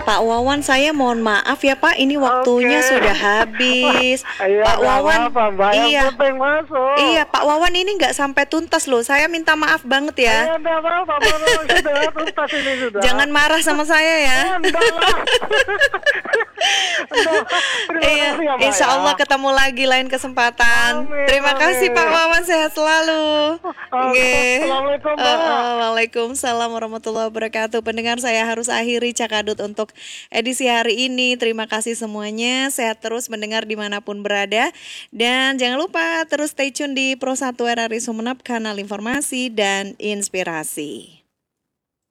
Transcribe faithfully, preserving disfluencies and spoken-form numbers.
Pak Wawan, saya mohon maaf ya Pak, ini waktunya Oke. sudah habis. Iya, Pak nggak Wawan, apa-apa, Mbak. Yang iya, penting masuk. iya Pak Wawan ini nggak sampai tuntas loh. Saya minta maaf banget ya. Iya, nggak apa-apa, Bapak. Sudah tuntas ini sudah. Jangan marah sama saya ya. Oh, enggak lah. Enggak. Terima Iya, kasih ya, Mbak, insya ya. Allah ketemu lagi lain kesempatan. Amin, Terima kasih amin. Pak Wawan, sehat selalu. Oke. Assalamualaikum, Mbak. Uh, uh, Waalaikumsalam warahmatullahi wabarakatuh. Pendengar, saya harus akhiri Cakadut untuk edisi hari ini. Terima kasih semuanya. Sehat terus mendengar dimanapun berada. Dan jangan lupa terus stay tune di Pro satu R R I Sumeneb, kanal informasi dan inspirasi.